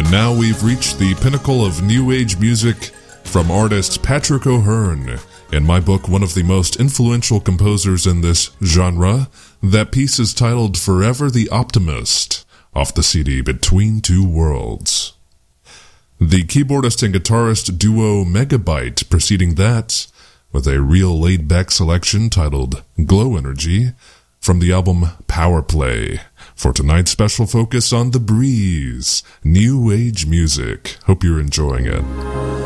And now we've reached the pinnacle of new age music from artist Patrick O'Hearn. In my book, one of the most influential composers in this genre, that piece is titled Forever the Optimist, off the CD Between Two Worlds. The keyboardist and guitarist duo Megabyte preceding that with a real laid-back selection titled Glow Energy from the album Power Play. For tonight's special focus on The Breeze, new age music. Hope you're enjoying it.